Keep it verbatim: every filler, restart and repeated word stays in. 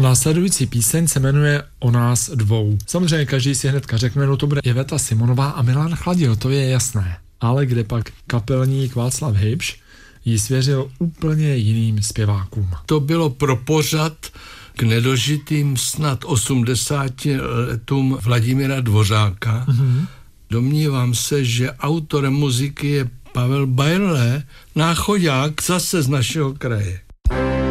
Následující píseň se jmenuje O nás dvou. Samozřejmě každý si hnedka řekne, no to bude Iveta Simonová a Milan Chladil, to je jasné. Ale kde pak kapelník Václav Hybš ji svěřil úplně jiným zpěvákům. To bylo pro pořad k nedožitým snad osmdesáti letům Vladimíra Dvořáka. Mm-hmm. Domnívám se, že autorem muziky je Pavel Bajrle, náchodák zase z našeho kraje.